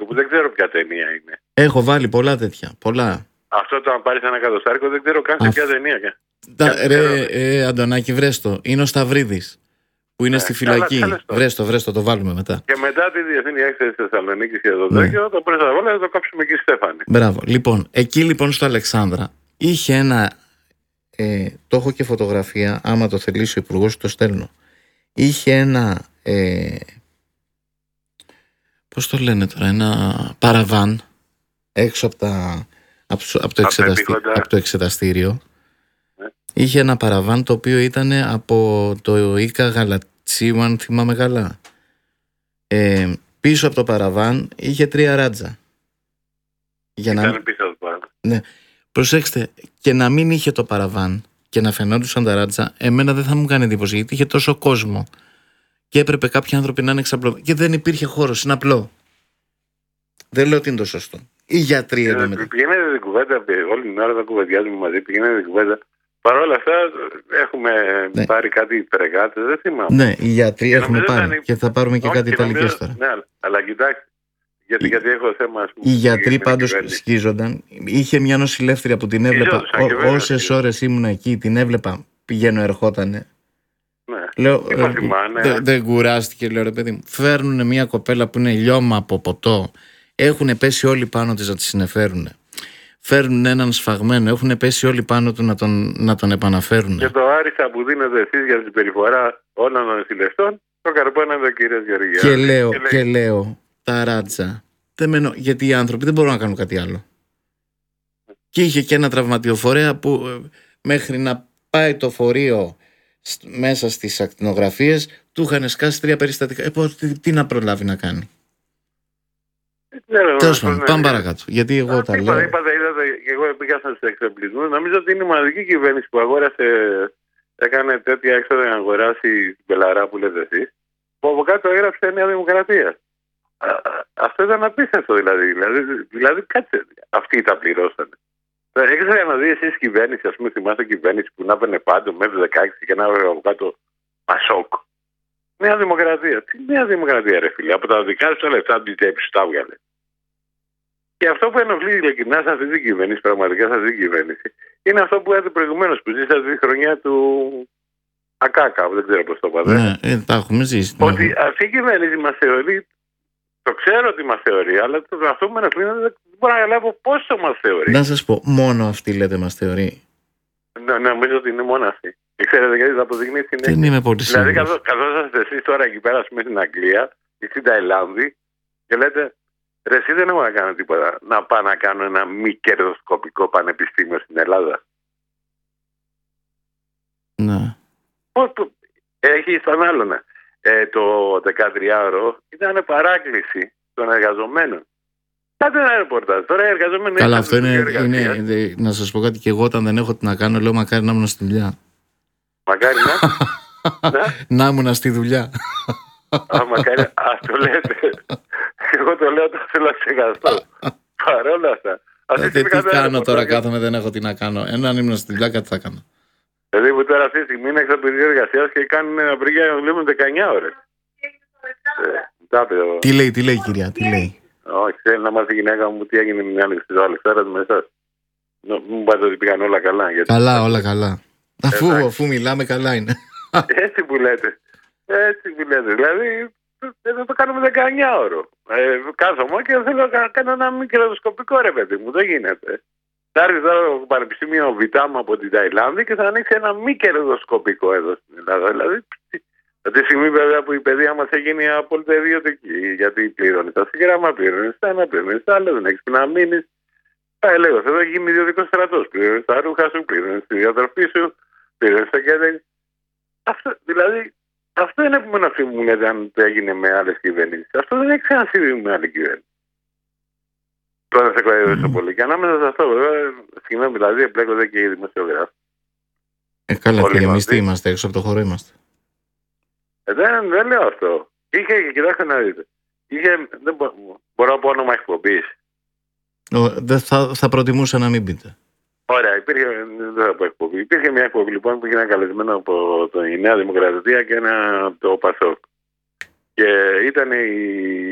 εκατοστάρικο που δεν ξέρω ποια ταινία είναι. Έχω βάλει πολλά τέτοια. Πολλά. Αυτό το αν πάρεις ένα εκατοστάρικο δεν ξέρω καν σε ποια ταινία. Ρε Αντωνάκη, βρέστο. Είναι ο Σταυρίδης που είναι στη φυλακή. Βρέστο, το βάλουμε μετά. Και μετά τη διεθνή έκθεση της Θεσσαλονίκης και το τέτοιο, το πρώτο θα βάλω, θα το κάψουμε εκεί Στέφανη. Μπράβο. Λοιπόν, εκεί λοιπόν στο Αλεξάνδρα είχε ένα. Το έχω και φωτογραφία. Άμα το θελήσει ο υπουργός, το στέλνω. Είχε ένα. Πώς το λένε τώρα, ένα παραβάν έξω από το εξεταστήριο. Είχε ένα παραβάν το οποίο ήταν από το Ίκα Γαλατσίου, αν θυμάμαι καλά. Πίσω από το παραβάν είχε 3 ράτζα. Ήταν πίσω από το παραβάν. Ναι. Προσέξτε, και να μην είχε το παραβάν και να φαινόντουσαν τα ράτζα, εμένα δεν θα μου κάνει εντύπωση, γιατί είχε τόσο κόσμο και έπρεπε κάποιοι άνθρωποι να είναι εξαπλωμένοι και δεν υπήρχε χώρος, είναι απλό. Δεν λέω ότι είναι το σωστό. Οι γιατροί εδώ μετά. Πηγαίνετε την κουβέντα, όλη την ώρα θα κουβεντιάζουμε μαζί, πηγαίνετε την κουβέντα. Παρ' όλα αυτά έχουμε πάρει κάτι πρεγάτες, δεν θυμάμαι. Ναι, οι γιατροί έχουμε πάρει και θα πάρουμε και κάτι ιταλικές τώρα. Ναι, αλλά κοιτάξτε, γιατί έχω θέμα, ας πούμε. Οι γιατροί πάντως σκίζονταν. Είχε μια νοσηλεύτρια που την έβλεπα. Όσες ώρες ήμουν εκεί, την έβλεπα, πηγαίνω, ερχότανε. Ναι. Λέω, δεν κουράστηκε, λέω, ρε παιδί μου. Φέρνουν μια κοπέλα που είναι λιώμα από ποτό. Έχουν πέσει όλοι πάνω της να τη συνεφέρουν. Φέρνουν έναν σφαγμένο, έχουν πέσει όλοι πάνω του να τον επαναφέρουν. Και το άριστα που δίνετε εσείς για την περιφορά όλων των νοσηλευτών, το καρπώνατε ο κύριος Γεωργιάδης. Και λέω, τα ράτσα. Γιατί οι άνθρωποι δεν μπορούν να κάνουν κάτι άλλο. Και είχε και ένα τραυματιοφορέα που μέχρι να πάει το φορείο μέσα στις ακτινογραφίες του είχαν σκάσει 3 περιστατικά. Τι να προλάβει να κάνει. Τέλος πάντων, πάμε παρακάτω. Γιατί εγώ τα λέω. Είδατε, εγώ πήγα στους εξοπλισμούς. Νομίζω ότι είναι η μοναδική κυβέρνηση που έκανε τέτοια έξοδα για να αγοράσει την πελαρά που λέτε εσείς. Που από κάτω έγραψε Νέα Δημοκρατία. Αυτό ήταν απίστευτο δηλαδή κάτσε. Αυτοί τα πληρώσανε. Έχετε να δει εσείς κυβέρνηση, ας πούμε, θυμάστε κυβέρνηση που να έπαιρνε πάντο μέχρι 16 και να έβγαινε από κάτω Πασόκ. Νέα Δημοκρατία. Τι Νέα Δημοκρατία, ρε φίλε. Από τα δικά σου λεφτά του τσέπη σου τα έβγαλε. Και αυτό που ενοχλεί ειλικρινά σε αυτή την κυβέρνηση, πραγματικά σε αυτή την κυβέρνηση, είναι αυτό που είδατε προηγουμένως, που ζήσατε τη χρονιά του Ακάκα, δεν ξέρω πώς το είπατε. Ναι, τα έχουμε ζήσει. Ότι αυτή η κυβέρνηση μας θεωρεί, το ξέρω ότι μας θεωρεί, αλλά αυτό που με ενοχλεί δεν μπορώ να καταλάβω πόσο μας θεωρεί. Να σας πω, μόνο αυτή λέτε μας θεωρεί. Ναι, νομίζω ότι είναι μόνο αυτή. Και ξέρετε γιατί θα αποδεικνύει συνέχεια. Δεν είμαι πολύ σίγουρος. Δηλαδή, καθώς είστε εσείς τώρα εκεί πέρα στην Αγγλία ή στην Ταϊλάνδη και λέτε, ρε, εσύ δεν έχω να κάνω τίποτα. Να πάω να κάνω ένα μη κερδοσκοπικό πανεπιστήμιο στην Ελλάδα. Ναι. Έχει στον άλλον. Το 13ωρο ήταν παράκληση των εργαζομένων. Κάντε ένα ρεπορτάζ. Τώρα οι εργαζόμενοι. Καλά, αυτό είναι. Να σας πω κάτι, και εγώ όταν δεν έχω τι να κάνω, λέω μακάρι να ήμουν στη δουλειά. Μακάρι να ήμουν στη δουλειά. Μακάρι, το λέτε. Εγώ το λέω, το θέλω να ξεχαστώ. Παρόλα αυτά. Τι κάνω τώρα, κάθομαι, δεν έχω τι να κάνω. Αν ήμουν στη δουλειά, κάτι θα κάνω. Δηλαδή που τώρα αυτή τη στιγμή είναι έξω από τη εργασία και κάνουν απεργία, βλέπουν 19 ώρες. Τι λέει, κυρία, τι λέει. Όχι, θέλει να μάθει η γυναίκα μου τι έγινε με μια άλλη στις άλλες ώρες με εσάς. Μου πάτε ότι πήγαν όλα καλά. Καλά, όλα καλά. Αφού μιλάμε, καλά είναι. Έτσι που λέτε. Δηλαδή, δεν το κάνουμε 19 ώρο. Κάθομαι και θέλω να κάνω ένα μη κερδοσκοπικό, ρε παιδί μου. Δεν γίνεται. Θα έρθει τώρα το Πανεπιστήμιο Βιτάμα από την Ταϊλάνδη και θα ανοίξει ένα μη κερδοσκοπικό εδώ στην Ελλάδα. Δηλαδή, από τη στιγμή βέβαια που η παιδεία μας έγινε απόλυτα ιδιωτική, γιατί πληρώνει τα συγγράμμα, πληρώνει τα ένα, πληρώνει τα άλλα, δεν έχεις που να μείνεις. Λέω, εδώ έχει γίνει ιδιωτικό στρατός. Πληρώνει τα ρούχα σου, πληρώνει τη διατροφή σου, πληρώνει τα κέντρα. Αυτό είναι που με μου λέτε αν το έγινε με άλλες κυβερνήσεις. Αυτό δεν έχει ξανασύβει με άλλη κυβέρνηση. Πρώτα σε κοροϊδεύω πολύ. Και ανάμεσα σε αυτό, βέβαια, συγγνώμη, δηλαδή εμπλέκονται και οι δημοσιογράφοι. Καλά, και εμείς τι είμαστε, έξω από το χώρο είμαστε. Δεν λέω αυτό. Κοιτάξτε να δείτε. Δεν μπορώ να πω όνομα εκπομπής. Θα προτιμούσα να μην πείτε. Ωραία, δεν θα πω εκπομπή. Υπήρχε μια εκπομπή λοιπόν που έγινε καλεσμένο από η Νέα Δημοκρατία και το Πασόκ. Και ήταν η